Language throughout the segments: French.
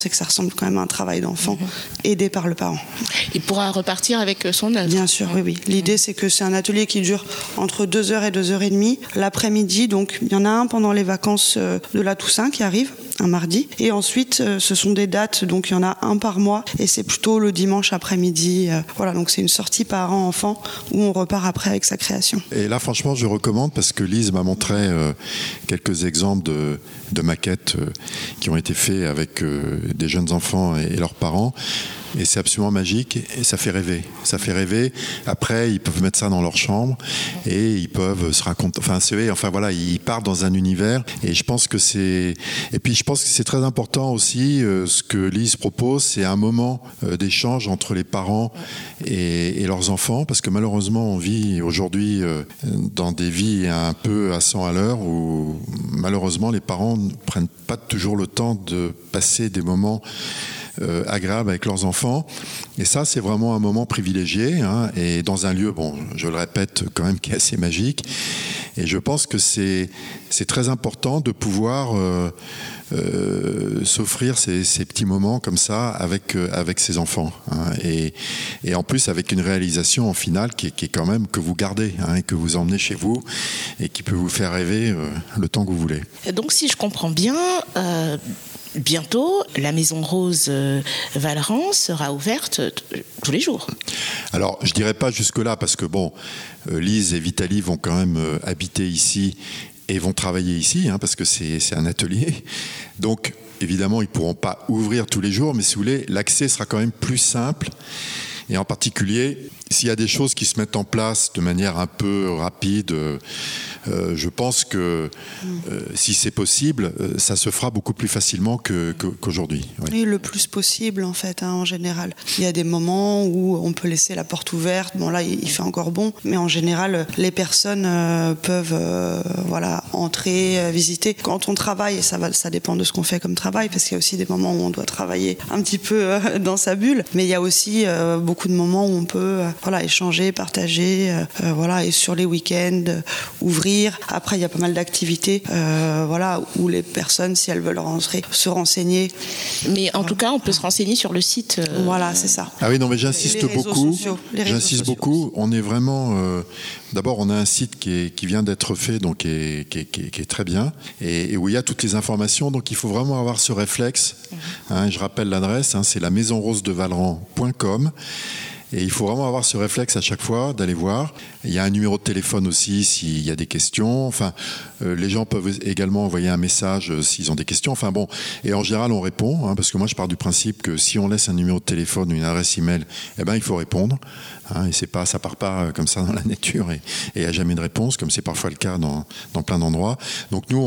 c'est que ça ressemble quand même à un travail d'enfant aidé par le parent. Il pourra repartir avec son œuvre. Bien sûr, oui. L'idée, c'est que c'est un atelier qui dure entre 2h et 2h30. L'après-midi, donc, il y en a un pendant les vacances de la Toussaint qui arrive, un mardi. Et ensuite, ce sont des dates, donc il y en a un par mois. Et c'est plutôt le dimanche après-midi. Voilà, donc c'est une sortie parent-enfant où on repart après avec sa création. Et là, franchement, je recommande parce que Lise m'a montré quelques exemples de maquettes qui ont été faits avec des jeunes enfants et leurs parents. Et c'est absolument magique et ça fait rêver. Ça fait rêver. Après, ils peuvent mettre ça dans leur chambre et ils peuvent se raconter. Enfin voilà, ils partent dans un univers. Et je pense que c'est. Et puis je pense que c'est très important aussi ce que Lise propose, c'est un moment d'échange entre les parents et leurs enfants, parce que malheureusement, on vit aujourd'hui dans des vies un peu à 100 à l'heure où malheureusement les parents ne prennent pas toujours le temps de passer des moments agréables avec leurs enfants. Et ça, c'est vraiment un moment privilégié, hein, et dans un lieu, bon, je le répète, quand même, qui est assez magique. Et je pense que c'est très important de pouvoir s'offrir ces petits moments comme ça avec ses enfants, hein, et en plus avec une réalisation en finale qui est quand même que vous gardez, hein, et que vous emmenez chez vous et qui peut vous faire rêver le temps que vous voulez. Et donc, si je comprends bien, bientôt, la Maison Rose Vallerand sera ouverte tous les jours. Alors, je dirais pas jusque-là, parce que bon, Lise et Vitaly vont quand même habiter ici et vont travailler ici, hein, parce que c'est un atelier. Donc, évidemment, ils pourront pas ouvrir tous les jours, mais si vous voulez, l'accès sera quand même plus simple. Et en particulier, s'il y a des choses qui se mettent en place de manière un peu rapide, je pense que si c'est possible, ça se fera beaucoup plus facilement qu'aujourd'hui. Oui. Et le plus possible, en fait, hein, en général. Il y a des moments où on peut laisser la porte ouverte. Bon, là, il fait encore bon, mais en général, les personnes peuvent entrer, visiter. Quand on travaille, et ça dépend de ce qu'on fait comme travail, parce qu'il y a aussi des moments où on doit travailler un petit peu dans sa bulle, mais il y a aussi beaucoup de moments où on peut échanger, partager, et sur les week-ends, ouvrir. Après, il y a pas mal d'activités où les personnes, si elles veulent rentrer, se renseigner. Mais en tout cas, on peut se renseigner sur le site. Voilà, c'est ça. Ah oui, non, mais j'insiste beaucoup. J'insiste beaucoup. On est vraiment... D'abord, on a un site qui vient d'être fait, donc qui est très bien, et où il y a toutes les informations. Donc, il faut vraiment avoir ce réflexe. Hein, je rappelle l'adresse, hein, c'est la maisonrosedevallerand.com. Et il faut vraiment avoir ce réflexe à chaque fois d'aller voir. Il y a un numéro de téléphone aussi s'il y a des questions. Enfin, les gens peuvent également envoyer un message s'ils ont des questions. Enfin bon, et en général on répond, hein, parce que moi je pars du principe que si on laisse un numéro de téléphone ou une adresse email, il faut répondre. Hein, et ça part pas comme ça dans la nature et il n'y a jamais de réponse, comme c'est parfois le cas dans plein d'endroits. Donc nous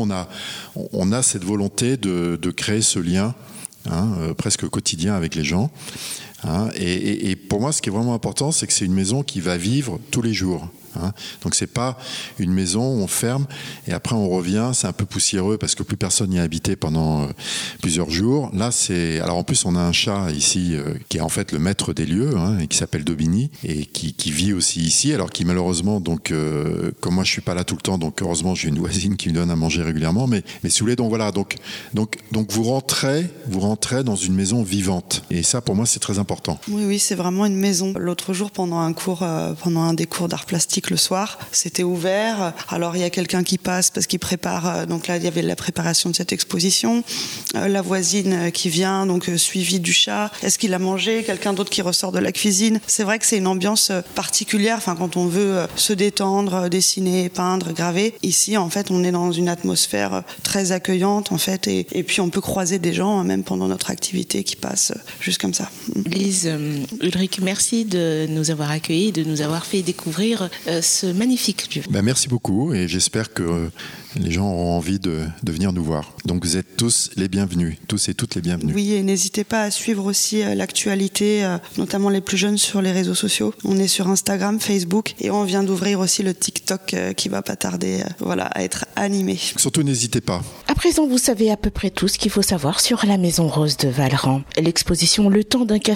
on a cette volonté de créer ce lien, hein, presque quotidien avec les gens. Hein, et pour moi, ce qui est vraiment important, c'est que c'est une maison qui va vivre tous les jours. Hein. Donc c'est pas une maison où on ferme et après on revient, c'est un peu poussiéreux parce que plus personne n'y a habité pendant plusieurs jours. Là alors en plus on a un chat ici qui est en fait le maître des lieux, hein, et qui s'appelle Dobini et qui vit aussi ici, alors qui malheureusement donc comme moi je suis pas là tout le temps, donc heureusement j'ai une voisine qui me donne à manger régulièrement, mais si vous voulez, donc voilà, donc vous rentrez dans une maison vivante et ça pour moi c'est très important. Oui, c'est vraiment une maison. L'autre jour pendant un des cours d'art plastique le soir, c'était ouvert. Alors il y a quelqu'un qui passe parce qu'il prépare, donc là il y avait la préparation de cette exposition, la voisine qui vient, donc suivie du chat, est-ce qu'il a mangé, quelqu'un d'autre qui ressort de la cuisine. C'est vrai que c'est une ambiance particulière, quand on veut se détendre, dessiner, peindre, graver. Ici en fait on est dans une atmosphère très accueillante en fait, et puis on peut croiser des gens, hein, même pendant notre activité, qui passent juste comme ça. Lise, Ulrich, merci de nous avoir accueillis, de nous avoir fait découvrir ce magnifique lieu. Merci beaucoup et j'espère que les gens auront envie de venir nous voir. Donc vous êtes tous les bienvenus, tous et toutes les bienvenus. Oui, et n'hésitez pas à suivre aussi l'actualité, notamment les plus jeunes sur les réseaux sociaux. On est sur Instagram, Facebook et on vient d'ouvrir aussi le TikTok qui va pas tarder à être animé. Surtout n'hésitez pas. À présent, vous savez à peu près tout ce qu'il faut savoir sur la Maison Rose de Vallerand. L'exposition Le Temps d'un café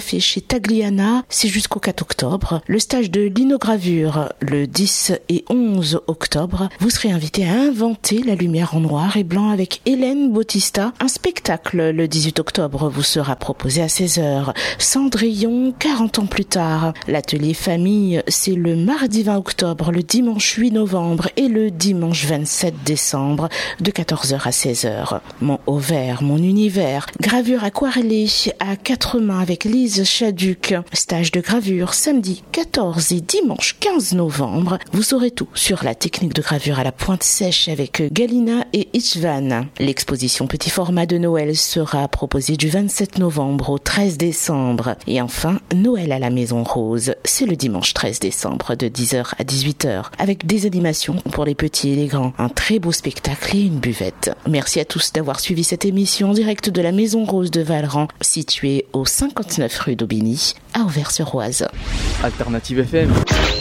fait chez Tagliana, c'est jusqu'au 4 octobre. Le stage de linogravure, le 10 et 11 octobre. Vous serez invité à inventer la lumière en noir et blanc avec Hélène Bautista. Un spectacle le 18 octobre vous sera proposé à 16h. Cendrillon, 40 ans plus tard. L'atelier famille, c'est le mardi 20 octobre, le dimanche 8 novembre et le dimanche 27 décembre de 14h à 16h. Mon Auvert, mon univers. Gravure aquarellée à 4 mains avec Lise Chaduc. Stage de gravure samedi 14 et dimanche 15 novembre. Vous saurez tout sur la technique de gravure à la pointe sèche avec Galina et Istvan. L'exposition petit format de Noël sera proposée du 27 novembre au 13 décembre. Et enfin, Noël à la Maison Rose, c'est le dimanche 13 décembre de 10h à 18h avec des animations pour les petits et les grands. Un très beau spectacle et une buvette. Merci à tous d'avoir suivi cette émission en direct de la Maison Rose de Valran, située au 59 rue d'Aubigny, à Auvers-sur-Oise. Alternative FM.